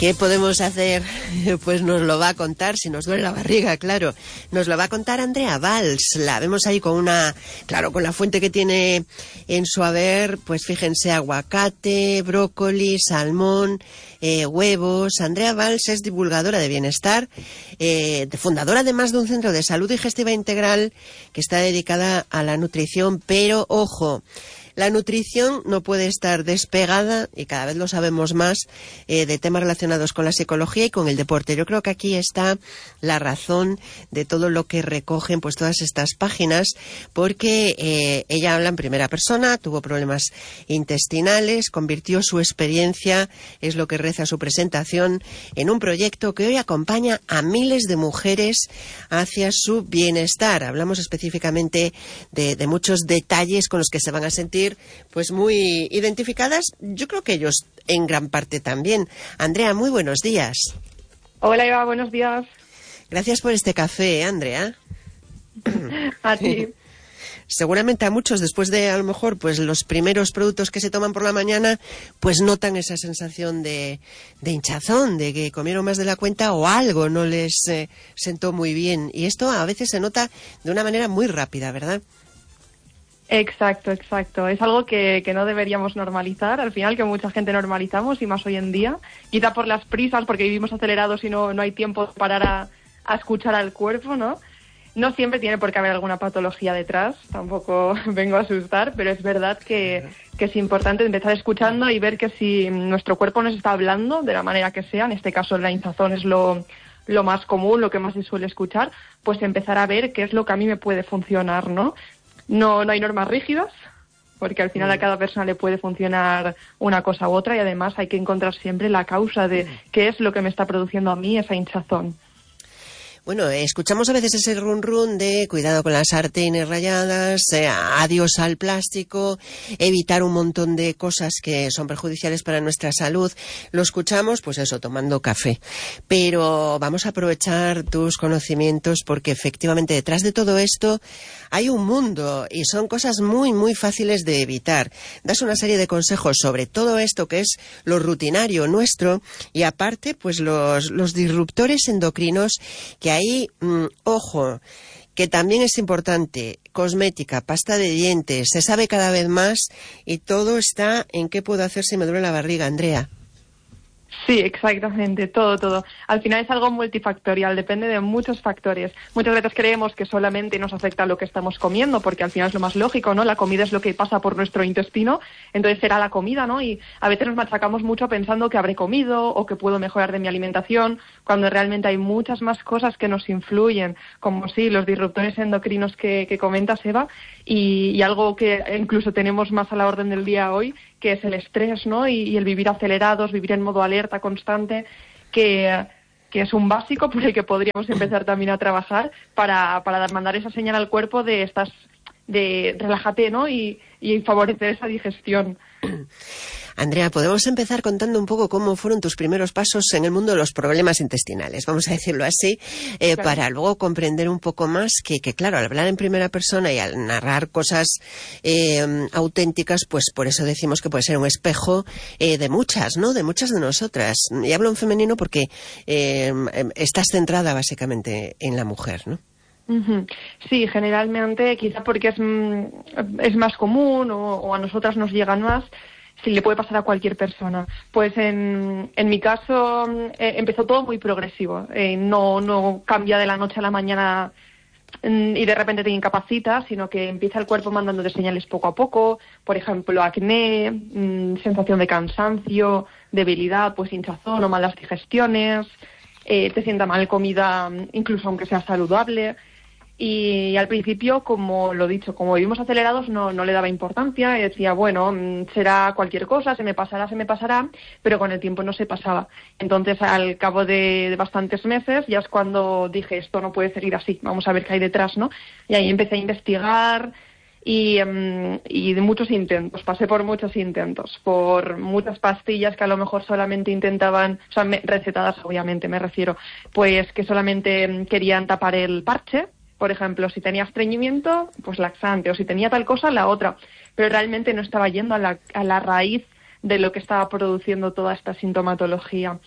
¿Qué podemos hacer? Pues nos lo va a contar, si nos duele la barriga, claro. Nos lo va a contar Andrea Valls. La vemos ahí con con la fuente que tiene en su haber, pues fíjense, aguacate, brócoli, salmón, huevos. Andrea Valls es divulgadora de bienestar, fundadora además de un centro de salud digestiva integral que está dedicada a la nutrición, pero ojo, la nutrición no puede estar despegada, y cada vez lo sabemos más, de temas relacionados con la psicología y con el deporte. Yo creo que aquí está la razón de todo lo que recogen pues todas estas páginas, porque ella habla en primera persona, tuvo problemas intestinales, convirtió su experiencia, es lo que reza su presentación, en un proyecto que hoy acompaña a miles de mujeres hacia su bienestar. Hablamos específicamente de muchos detalles con los que se van a sentir pues muy identificadas, yo creo que ellos en gran parte también. Andrea, muy buenos días. Hola Eva, buenos días. Gracias por este café, Andrea. A ti. Seguramente a muchos, después de a lo mejor pues los primeros productos que se toman por la mañana, pues notan esa sensación de hinchazón, de que comieron más de la cuenta o algo no les sentó muy bien. Y esto a veces se nota de una manera muy rápida, ¿verdad? Exacto. Es algo que no deberíamos normalizar, al final, que mucha gente normalizamos, y más hoy en día. Quizá por las prisas, porque vivimos acelerados y no hay tiempo de parar a escuchar al cuerpo, ¿no? No siempre tiene por qué haber alguna patología detrás, tampoco vengo a asustar, pero es verdad que es importante empezar escuchando y ver que si nuestro cuerpo nos está hablando de la manera que sea, en este caso la hinchazón es lo más común, lo que más se suele escuchar, pues empezar a ver qué es lo que a mí me puede funcionar, ¿no? No hay normas rígidas, porque al final a cada persona le puede funcionar una cosa u otra, y además hay que encontrar siempre la causa de qué es lo que me está produciendo a mí esa hinchazón. Bueno, escuchamos a veces ese run de cuidado con las sartenes rayadas, adiós al plástico, evitar un montón de cosas que son perjudiciales para nuestra salud. Lo escuchamos, pues eso, tomando café. Pero vamos a aprovechar tus conocimientos, porque efectivamente detrás de todo esto hay un mundo y son cosas muy, muy fáciles de evitar. Das una serie de consejos sobre todo esto que es lo rutinario nuestro, y aparte, pues los disruptores endocrinos, que ahí, ojo, que también es importante: cosmética, pasta de dientes, se sabe cada vez más, y todo está en qué puedo hacer si me duele la barriga, Andrea. Sí, exactamente, todo. Al final es algo multifactorial, depende de muchos factores. Muchas veces creemos que solamente nos afecta lo que estamos comiendo, porque al final es lo más lógico, ¿no? La comida es lo que pasa por nuestro intestino, entonces será la comida, ¿no? Y a veces nos machacamos mucho pensando que habré comido o que puedo mejorar de mi alimentación, cuando realmente hay muchas más cosas que nos influyen, como sí, los disruptores endocrinos que comentas, Eva, y algo que incluso tenemos más a la orden del día hoy, que es el estrés, ¿no? Y el vivir acelerados, vivir en modo alerta constante, que es un básico por el que podríamos empezar también a trabajar para mandar esa señal al cuerpo de relájate, ¿no? Y favorecer esa digestión. Andrea, podemos empezar contando un poco cómo fueron tus primeros pasos en el mundo de los problemas intestinales, vamos a decirlo así, claro, para luego comprender un poco más que claro, al hablar en primera persona y al narrar cosas auténticas, pues por eso decimos que puede ser un espejo de muchas, ¿no? De muchas de nosotras. Y hablo en femenino porque estás centrada básicamente en la mujer, ¿no? Sí, generalmente, quizá porque es más común o a nosotras nos llegan más. Sí, le puede pasar a cualquier persona. Pues en mi caso empezó todo muy progresivo. No cambia de la noche a la mañana y de repente te incapacita, sino que empieza el cuerpo mandándote señales poco a poco. Por ejemplo, acné, sensación de cansancio, debilidad, pues hinchazón o malas digestiones, te sienta mal comida, incluso aunque sea saludable. Y al principio, como lo dicho, como vivimos acelerados, no le daba importancia, y decía, bueno, será cualquier cosa, se me pasará, pero con el tiempo no se pasaba. Entonces, al cabo de bastantes meses, ya es cuando dije, esto no puede seguir así, vamos a ver qué hay detrás, ¿no? Y ahí empecé a investigar y de muchos intentos, pasé por muchos intentos, por muchas pastillas que a lo mejor solamente intentaban, o sea, recetadas obviamente me refiero, pues que solamente querían tapar el parche. Por ejemplo, si tenía estreñimiento, pues laxante, o si tenía tal cosa, la otra. Pero realmente no estaba yendo a la raíz de lo que estaba produciendo toda esta sintomatología.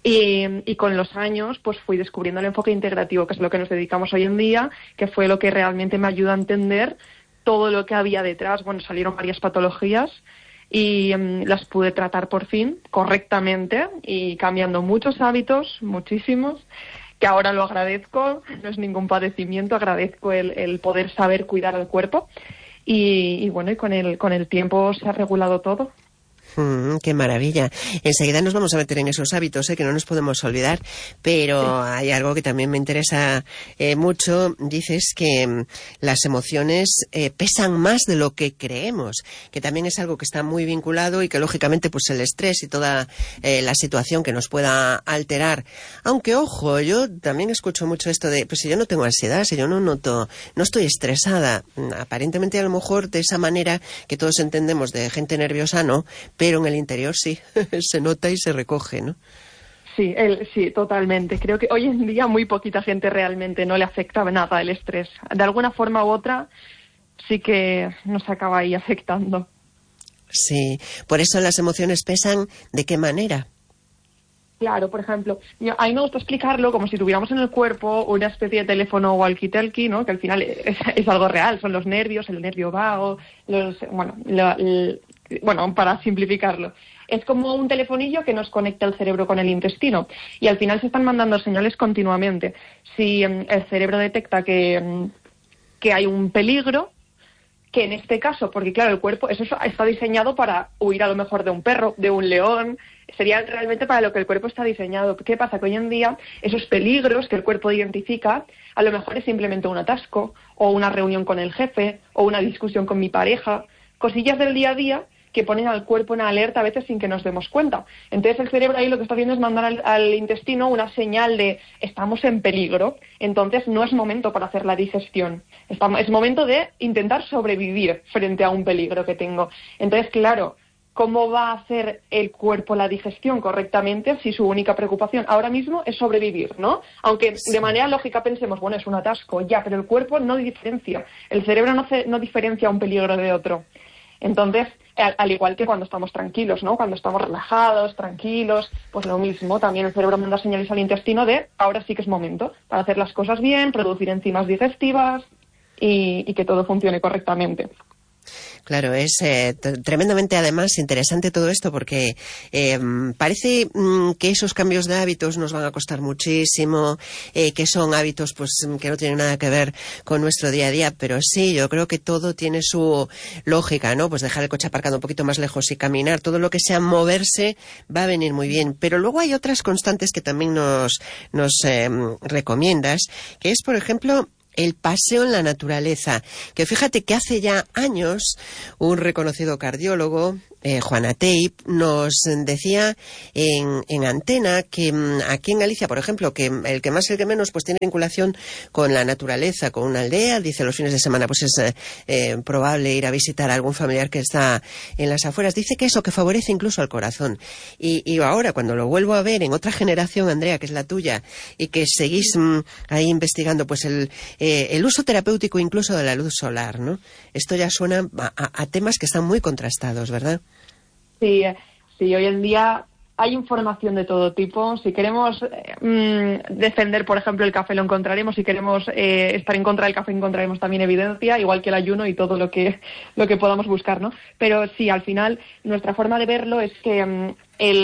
Y con los años pues fui descubriendo el enfoque integrativo, que es lo que nos dedicamos hoy en día, que fue lo que realmente me ayudó a entender todo lo que había detrás. Bueno, salieron varias patologías y las pude tratar por fin correctamente y cambiando muchos hábitos, muchísimos, que ahora lo agradezco, no es ningún padecimiento, agradezco el poder saber cuidar al cuerpo y bueno, y con el tiempo se ha regulado todo. Qué maravilla. Enseguida nos vamos a meter en esos hábitos, que no nos podemos olvidar, pero sí. Hay algo que también me interesa mucho. Dices que las emociones pesan más de lo que creemos, que también es algo que está muy vinculado y que lógicamente pues el estrés y toda la situación que nos pueda alterar. Aunque ojo, yo también escucho mucho esto de, pues si yo no tengo ansiedad, si yo no estoy estresada, aparentemente a lo mejor de esa manera que todos entendemos de gente nerviosa, no, pero en el interior sí, se nota y se recoge, ¿no? Sí, sí, totalmente. Creo que hoy en día muy poquita gente realmente no le afecta nada el estrés. De alguna forma u otra sí que nos acaba ahí afectando. Sí, por eso las emociones pesan. ¿De qué manera? Claro, por ejemplo, a mí me gusta explicarlo como si tuviéramos en el cuerpo una especie de teléfono walkie-talkie, ¿no? Que al final es algo real, son los nervios, el nervio vago, bueno, para simplificarlo, es como un telefonillo que nos conecta el cerebro con el intestino y al final se están mandando señales continuamente. Si el cerebro detecta que hay un peligro, que en este caso, porque claro, el cuerpo eso está diseñado para huir a lo mejor de un perro, de un león, sería realmente para lo que el cuerpo está diseñado. ¿Qué pasa? Que hoy en día esos peligros que el cuerpo identifica a lo mejor es simplemente un atasco o una reunión con el jefe o una discusión con mi pareja, cosillas del día a día que ponen al cuerpo en alerta a veces sin que nos demos cuenta. Entonces el cerebro ahí lo que está haciendo es mandar al intestino una señal de estamos en peligro, entonces no es momento para hacer la digestión. Es momento de intentar sobrevivir frente a un peligro que tengo. Entonces, claro, ¿cómo va a hacer el cuerpo la digestión correctamente si su única preocupación ahora mismo es sobrevivir, ¿no? Aunque de manera lógica pensemos, bueno, es un atasco, ya, pero el cuerpo no diferencia. El cerebro no diferencia un peligro de otro. Entonces, al igual que cuando estamos tranquilos, ¿no? Cuando estamos relajados, tranquilos, pues lo mismo, también el cerebro manda señales al intestino de ahora sí que es momento para hacer las cosas bien, producir enzimas digestivas y que todo funcione correctamente. Claro, es tremendamente además interesante todo esto porque parece que esos cambios de hábitos nos van a costar muchísimo, que son hábitos pues que no tienen nada que ver con nuestro día a día, pero sí, yo creo que todo tiene su lógica, ¿no? Pues dejar el coche aparcado un poquito más lejos y caminar, todo lo que sea moverse va a venir muy bien, pero luego hay otras constantes que también nos recomiendas, que es, por ejemplo, el paseo en la naturaleza, que fíjate que hace ya años un reconocido cardiólogo, Juan Atei, nos decía en Antena que aquí en Galicia, por ejemplo, que el que más, el que menos, pues tiene vinculación con la naturaleza, con una aldea. Dice los fines de semana pues es probable ir a visitar a algún familiar que está en las afueras. Dice que eso, que favorece incluso al corazón. Y ahora, cuando lo vuelvo a ver en otra generación, Andrea, que es la tuya, y que seguís ahí investigando pues el uso terapéutico incluso de la luz solar, ¿no? Esto ya suena a temas que están muy contrastados, ¿verdad? Sí, hoy en día hay información de todo tipo. Si queremos defender, por ejemplo, el café, lo encontraremos. Si queremos estar en contra del café, encontraremos también evidencia, igual que el ayuno y todo lo que podamos buscar, ¿no? Pero sí, al final, nuestra forma de verlo es que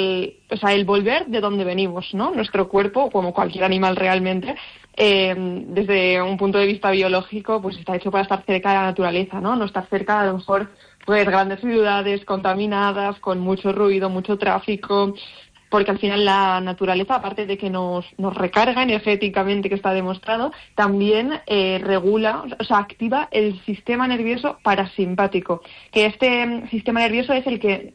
el volver de donde venimos, ¿no? Nuestro cuerpo, como cualquier animal realmente, desde un punto de vista biológico, pues está hecho para estar cerca de la naturaleza, ¿no? No estar cerca, a lo mejor, pues grandes ciudades contaminadas, con mucho ruido, mucho tráfico, porque al final la naturaleza, aparte de que nos recarga energéticamente, que está demostrado, también regula, o sea, activa el sistema nervioso parasimpático, que este sistema nervioso es el que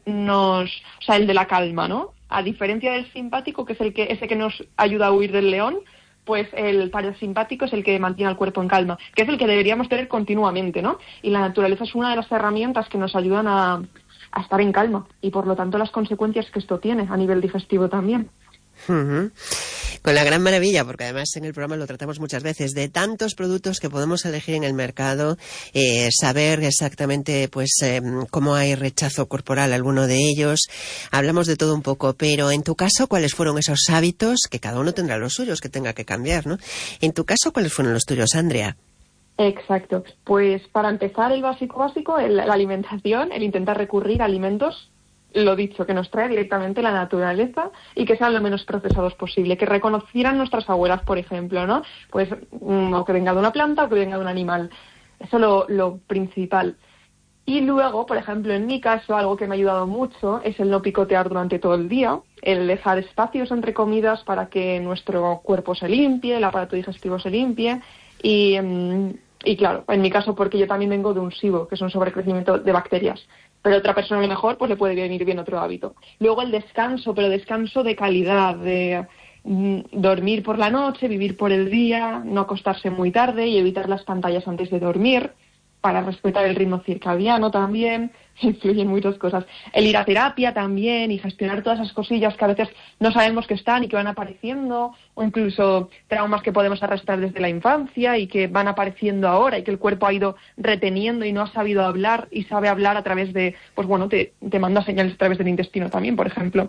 el de la calma, ¿no? A diferencia del simpático, que es ese que nos ayuda a huir del león, pues el parasimpático es el que mantiene al cuerpo en calma, que es el que deberíamos tener continuamente, ¿no? Y la naturaleza es una de las herramientas que nos ayudan a estar en calma y por lo tanto las consecuencias que esto tiene a nivel digestivo también. Uh-huh. Con la gran maravilla, porque además en el programa lo tratamos muchas veces, de tantos productos que podemos elegir en el mercado, saber exactamente pues cómo hay rechazo corporal a alguno de ellos. Hablamos de todo un poco, pero en tu caso, ¿cuáles fueron esos hábitos? Que cada uno tendrá los suyos, que tenga que cambiar, ¿no? En tu caso, ¿cuáles fueron los tuyos, Andrea? Exacto. Pues para empezar, el básico, la alimentación, el intentar recurrir a alimentos, lo dicho, que nos trae directamente la naturaleza y que sean lo menos procesados posible, que reconocieran nuestras abuelas, por ejemplo, ¿no? Pues o que venga de una planta o que venga de un animal. Eso lo principal. Y luego, por ejemplo, en mi caso, algo que me ha ayudado mucho es el no picotear durante todo el día, el dejar espacios entre comidas para que nuestro cuerpo se limpie, el aparato digestivo se limpie y claro, en mi caso, porque yo también vengo de un SIBO, que es un sobrecrecimiento de bacterias, pero a otra persona a lo mejor pues le puede venir bien otro hábito. Luego el descanso, pero descanso de calidad, de dormir por la noche, vivir por el día, no acostarse muy tarde y evitar las pantallas antes de dormir, para respetar el ritmo circadiano también, influyen muchas cosas. El ir a terapia también y gestionar todas esas cosillas que a veces no sabemos que están y que van apareciendo, o incluso traumas que podemos arrastrar desde la infancia y que van apareciendo ahora y que el cuerpo ha ido reteniendo y no ha sabido hablar y sabe hablar a través de, pues bueno, te manda señales a través del intestino también, por ejemplo.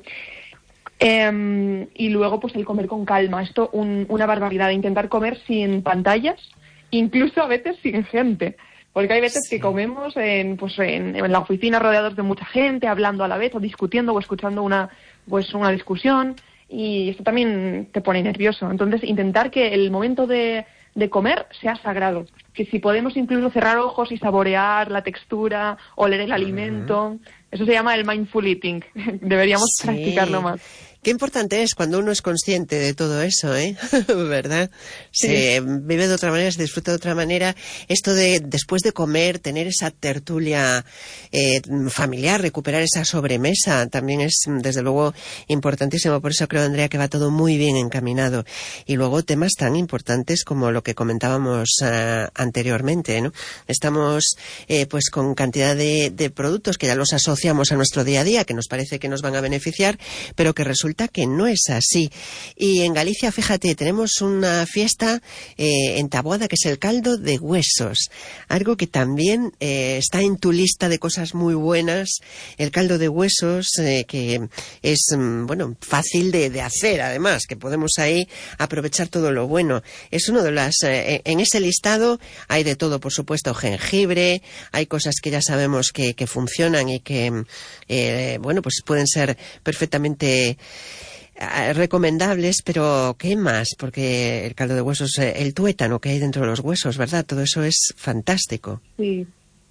Y luego pues el comer con calma, esto una barbaridad, intentar comer sin pantallas, incluso a veces sin gente. Porque hay veces que comemos en la oficina rodeados de mucha gente, hablando a la vez, o discutiendo, o escuchando una discusión, y esto también te pone nervioso. Entonces, intentar que el momento de comer sea sagrado. Que si podemos incluso cerrar ojos y saborear la textura, oler el alimento, eso se llama el mindful eating. Deberíamos practicarlo más. Qué importante es cuando uno es consciente de todo eso, ¿eh? ¿Verdad? Sí. Se vive de otra manera, se disfruta de otra manera. Esto de, después de comer, tener esa tertulia familiar, recuperar esa sobremesa, también es, desde luego, importantísimo. Por eso creo, Andrea, que va todo muy bien encaminado. Y luego temas tan importantes como lo que comentábamos anteriormente, ¿no? Estamos, pues, con cantidad de productos que ya los asociamos a nuestro día a día, que nos parece que nos van a beneficiar, pero que resulta que no es así. Y en Galicia, fíjate, tenemos una fiesta en Taboada que es el caldo de huesos, algo que también está en tu lista de cosas muy buenas, el caldo de huesos, que es bueno, fácil de hacer, además, que podemos ahí aprovechar todo lo bueno. Es uno de las en ese listado hay de todo, por supuesto, jengibre, hay cosas que ya sabemos que funcionan y que bueno, pues pueden ser perfectamente recomendables, pero ¿qué más? Porque el caldo de huesos, el tuétano que hay dentro de los huesos, ¿verdad? Todo eso es fantástico. Sí.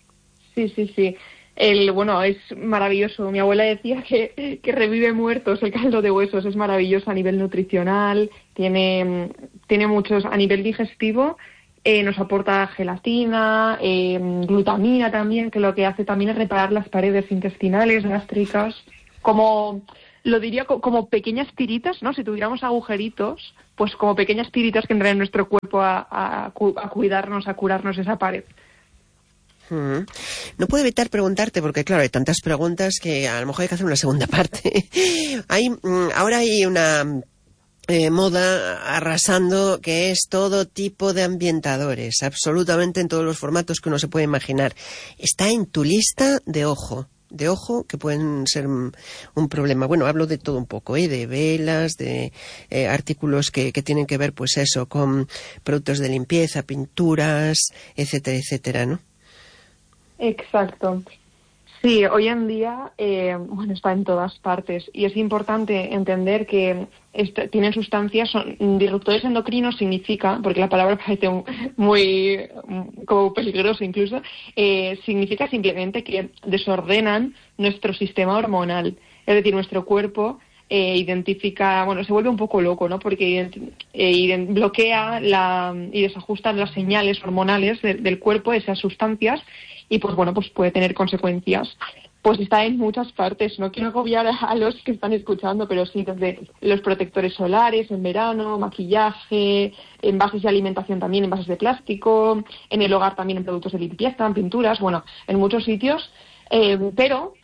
Bueno, es maravilloso. Mi abuela decía que revive muertos el caldo de huesos. Es maravilloso a nivel nutricional, tiene muchos a nivel digestivo. Nos aporta gelatina, glutamina también, que lo que hace también es reparar las paredes intestinales, gástricas, lo diría como pequeñas tiritas, ¿no? Si tuviéramos agujeritos, pues como pequeñas tiritas que entran en nuestro cuerpo a cuidarnos, a curarnos esa pared. No puedo evitar preguntarte, porque claro, hay tantas preguntas que a lo mejor hay que hacer una segunda parte. Ahora hay una moda arrasando que es todo tipo de ambientadores, absolutamente en todos los formatos que uno se puede imaginar. ¿Está en tu lista de ojo que pueden ser un problema? Bueno, hablo de todo un poco, de velas, de artículos que tienen que ver, pues eso, con productos de limpieza, pinturas, etcétera, etcétera, ¿no? Exacto. Sí, hoy en día está en todas partes y es importante entender que tienen sustancias, son disruptores endocrinos, significa, porque la palabra parece muy como peligroso incluso, significa simplemente que desordenan nuestro sistema hormonal, es decir, nuestro cuerpo identifica, se vuelve un poco loco, ¿no? Porque bloquea y desajusta las señales hormonales del cuerpo, esas sustancias, y pues puede tener consecuencias. Pues está en muchas partes. No quiero agobiar a los que están escuchando, pero sí, desde los protectores solares en verano, maquillaje, envases de alimentación también, envases de plástico, en el hogar también en productos de limpieza, en pinturas, en muchos sitios. Pero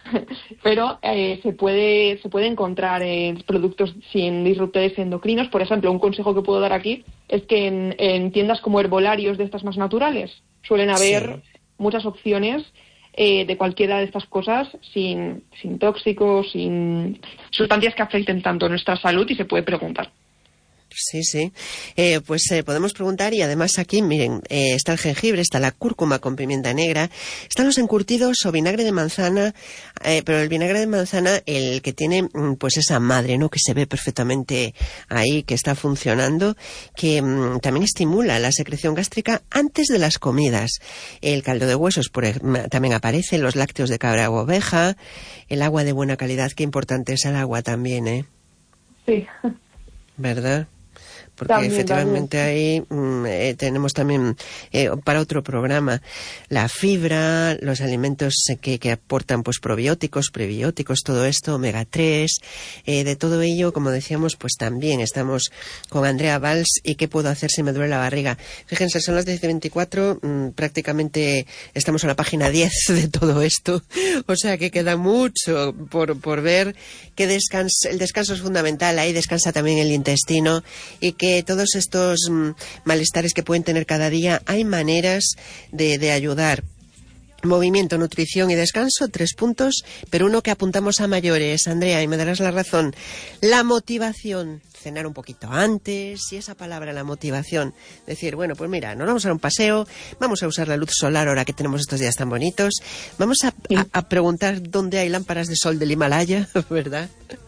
se puede encontrar productos sin disruptores endocrinos. Por ejemplo, un consejo que puedo dar aquí es que en tiendas como herbolarios de estas más naturales suelen haber muchas opciones de cualquiera de estas cosas sin tóxicos, sin sustancias que afecten tanto nuestra salud, y se puede preguntar. Sí. Podemos preguntar, y además aquí, miren, está el jengibre, está la cúrcuma con pimienta negra, están los encurtidos o vinagre de manzana, pero el vinagre de manzana, el que tiene pues esa madre, ¿no?, que se ve perfectamente ahí, que está funcionando, que también estimula la secreción gástrica antes de las comidas. El caldo de huesos también aparece, los lácteos de cabra o oveja, el agua de buena calidad, qué importante es el agua también, ¿eh? Sí. ¿Verdad? Porque también, efectivamente ahí tenemos también para otro programa la fibra, los alimentos que aportan pues probióticos, prebióticos, todo esto, omega 3, de todo ello, como decíamos, pues también estamos con Andrea Valls. ¿Y qué puedo hacer si me duele la barriga? Fíjense, son las 10:24, prácticamente estamos a la página 10 de todo esto, o sea que queda mucho por ver. Que el descanso es fundamental, ahí descansa también el intestino, y que todos estos malestares que pueden tener cada día, hay maneras de ayudar. Movimiento, nutrición y descanso, 3 puntos, pero uno que apuntamos a mayores, Andrea, y me darás la razón. La motivación, cenar un poquito antes, y esa palabra, la motivación, decir, bueno, pues mira, nos vamos a dar un paseo, vamos a usar la luz solar ahora que tenemos estos días tan bonitos, vamos a preguntar dónde hay lámparas de sol del Himalaya, ¿verdad?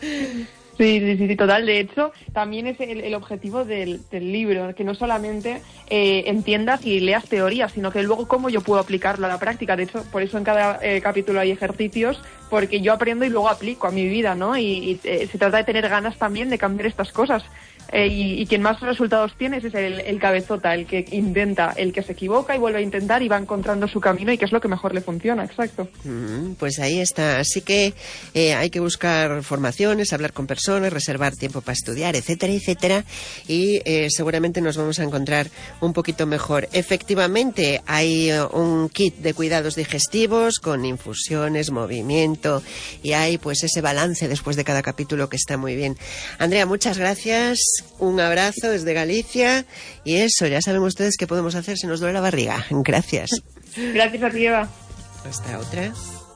Sí, total. De hecho, también es el objetivo del libro, que no solamente entiendas y leas teoría, sino que luego cómo yo puedo aplicarlo a la práctica. De hecho, por eso en cada capítulo hay ejercicios, porque yo aprendo y luego aplico a mi vida, ¿no? Y se trata de tener ganas también de cambiar estas cosas. Y quien más resultados tiene es el cabezota, el que intenta, el que se equivoca y vuelve a intentar y va encontrando su camino y qué es lo que mejor le funciona, exacto. Pues ahí está, así que hay que buscar formaciones, hablar con personas, reservar tiempo para estudiar, etcétera, etcétera, y seguramente nos vamos a encontrar un poquito mejor. Efectivamente, hay un kit de cuidados digestivos con infusiones, movimiento, y hay pues ese balance después de cada capítulo que está muy bien. Andrea, muchas gracias. Un abrazo desde Galicia, y eso, ya saben ustedes qué podemos hacer si nos duele la barriga. Gracias. Gracias a ti, Eva. Hasta otra.